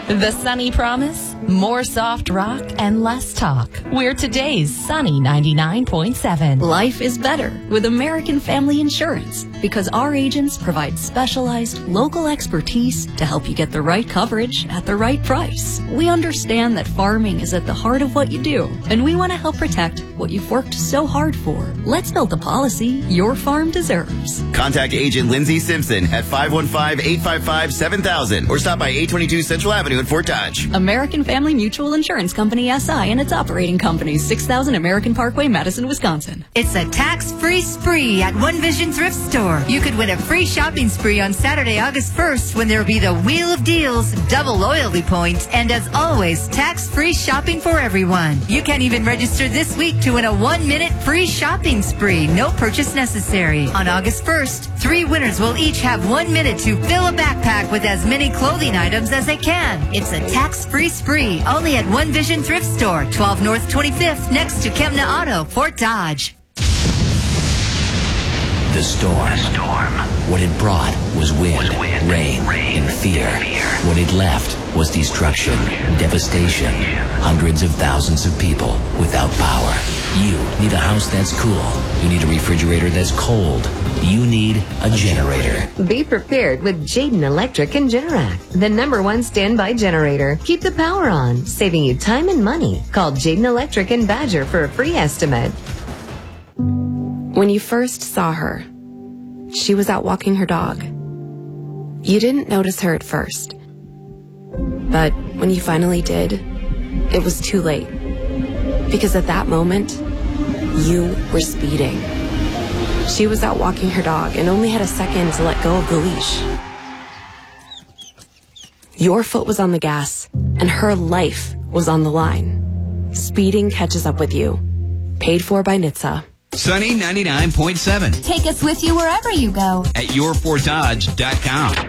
The Sunny Promise? More soft rock and less talk. We're today's Sunny 99.7. Life is better with American Family Insurance because our agents provide specialized local expertise to help you get the right coverage at the right price. We understand that farming is at the heart of what you do, and we want to help protect what you've worked so hard for. Let's build the policy your farm deserves. Contact Agent Lindsay Simpson at 515-855-7000 or stop by 822 Central Avenue in Fort Dodge. American Family Mutual Insurance Company, SI, and its operating companies, 6000 American Parkway, Madison, Wisconsin. It's a tax-free spree at One Vision Thrift Store. You could win a free shopping spree on Saturday, August 1st, when there will be the Wheel of Deals, double loyalty points, and as always, tax-free shopping for everyone. You can even register this week to win a 1-minute free shopping spree, no purchase necessary. On August 1st, 3 winners will each have 1 minute to fill a backpack with as many clothing items as they can. It's a tax-free spree only at One Vision Thrift Store, 12 North 25th, next to Kemna Auto, Fort Dodge. The storm. What it brought was wind, rain, and fear. What it left was destruction, devastation, hundreds of thousands of people without power. You need a house that's cool. You need a refrigerator that's cold. You need a generator. Be prepared with Jayden Electric and Generac, the #1 standby generator. Keep the power on, saving you time and money. Call Jayden Electric and Badger for a free estimate. When you first saw her, she was out walking her dog. You didn't notice her at first. But when you finally did, it was too late. Because at that moment, you were speeding. She was out walking her dog and only had a second to let go of the leash. Your foot was on the gas, and her life was on the line. Speeding catches up with you. Paid for by NHTSA. Sunny 99.7. Take us with you wherever you go. At yourfortdodge.com.